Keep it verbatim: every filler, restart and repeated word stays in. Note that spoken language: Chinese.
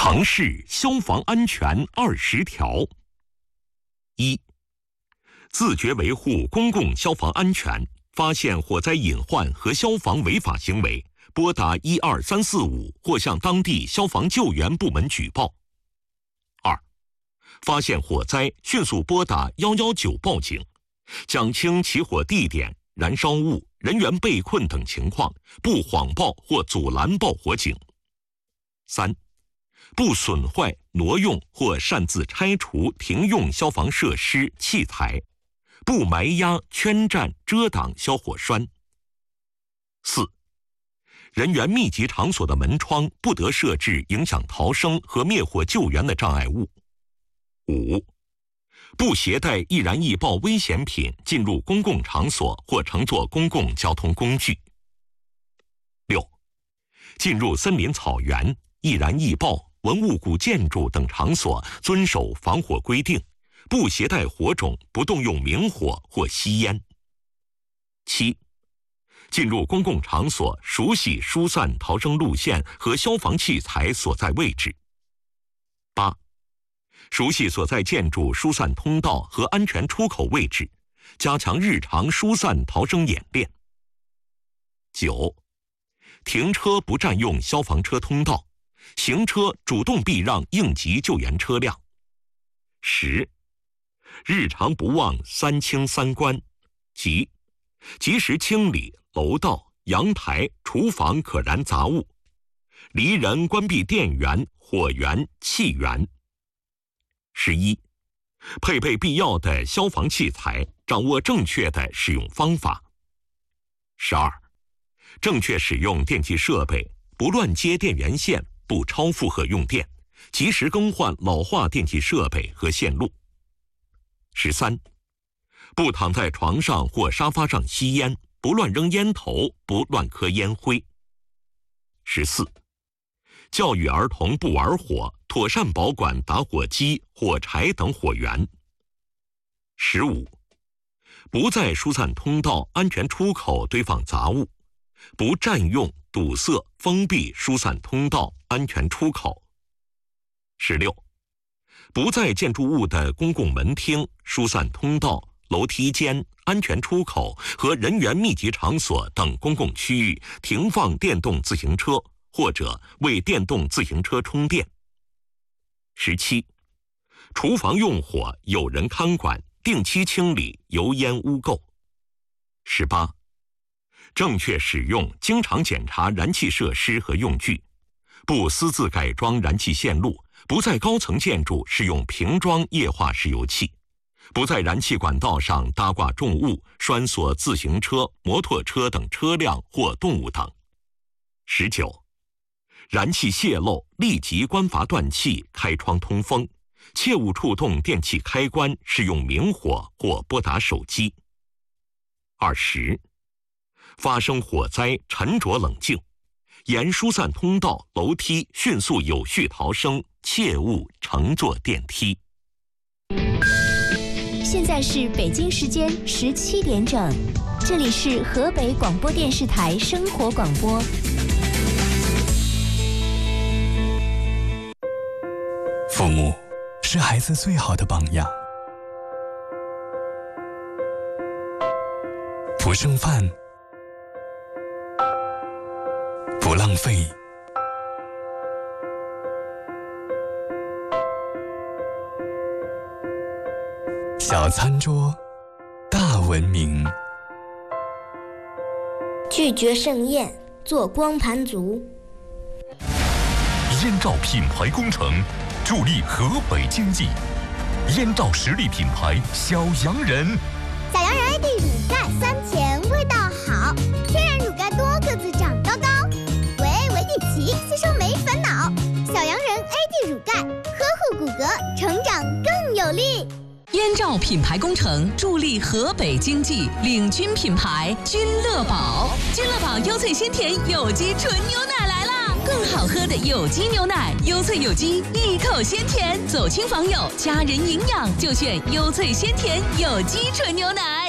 城市消防安全二十条：一、自觉维护公共消防安全，发现火灾隐患和消防违法行为，拨打一二三四五或向当地消防救援部门举报。二、发现火灾，迅速拨打一一九报警，讲清起火地点、燃烧物、人员被困等情况，不谎报或阻拦报火警。三、不损坏、挪用或擅自拆除停用消防设施、器材，不埋压、圈占、遮挡消火栓。四、人员密集场所的门窗不得设置影响逃生和灭火救援的障碍物。五、不携带易燃易爆危险品进入公共场所或乘坐公共交通工具。六、进入森林草原、易燃易爆、文物古建筑等场所遵守防火规定，不携带火种，不动用明火或吸烟。七、进入公共场所熟悉疏散逃生路线和消防器材所在位置。八、熟悉所在建筑疏散通道和安全出口位置，加强日常疏散逃生演练。九、停车不占用消防车通道，行车主动避让应急救援车辆。十、日常不忘三清三关，即及时清理楼道、阳台、厨房可燃杂物，离人关闭电源、火源、气源。十一、配备必要的消防器材，掌握正确的使用方法。十二、正确使用电气设备，不乱接电源线，不超负荷用电，及时更换老化电气设备和线路。十三、不躺在床上或沙发上吸烟，不乱扔烟头，不乱磕烟灰。十四、教育儿童不玩火，妥善保管打火机、火柴等火源。十五、不在疏散通道、安全出口堆放杂物，不占用、堵塞、封闭疏散通道、安全出口。十六、不在建筑物的公共门厅、疏散通道、楼梯间、安全出口和人员密集场所等公共区域停放电动自行车，或者为电动自行车充电。十七、厨房用火有人看管，定期清理油烟污垢。十八、正确使用、经常检查燃气设施和用具，不私自改装燃气线路，不在高层建筑使用瓶装液化石油气，不在燃气管道上搭挂重物、拴锁自行车、摩托车等车辆或动物等。十九、燃气泄漏，立即关阀断气，开窗通风，切勿触动电器开关，使用明火或拨打手机。二十、发生火灾，沉着冷静，沿疏散通道、楼梯迅速有序逃生，切勿乘坐电梯。 现在是北京时间十七点整，这里是河北广播电视台生活广播。 父母是孩子最好的榜样，不剩饭，不浪费，小餐桌，大文明。 拒绝盛宴，做光盘族。 燕赵品牌工程助力河北经济，燕赵实力品牌小洋人。 小洋人 A D 乳钙酸甜，味道好，天然乳钙多个子长高高，维 A 维 D 奇，吸收没烦恼。小洋人 A D 乳钙，呵护骨骼，成长更有力。 燕赵品牌工程助力河北经济，领军品牌君乐宝。君乐宝优萃鲜甜有机纯牛奶来啦！更好喝的有机牛奶，优萃有机，一口鲜甜，走亲访友，家人营养就选优萃鲜甜有机纯牛奶。